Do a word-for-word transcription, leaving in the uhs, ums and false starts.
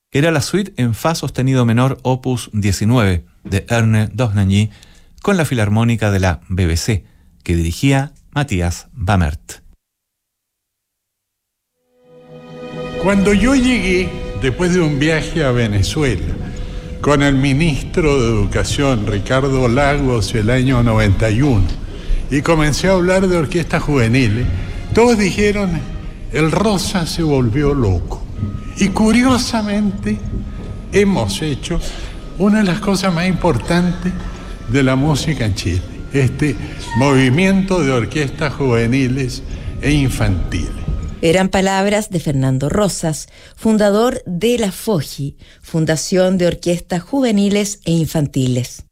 que era la suite en fa sostenido menor opus diecinueve de Erne Dohnanyi con la Filarmónica de la B B C, que dirigía Matthias Bamert. Cuando yo llegué, después de un viaje a Venezuela, con el ministro de Educación, Ricardo Lagos, el año noventa y uno, y comencé a hablar de orquestas juveniles, todos dijeron, el Rosa se volvió loco. Y curiosamente, hemos hecho una de las cosas más importantes de la música en Chile, este movimiento de orquestas juveniles e infantiles. Eran palabras de Fernando Rosas, fundador de la FOJI, Fundación de Orquestas Juveniles e Infantiles.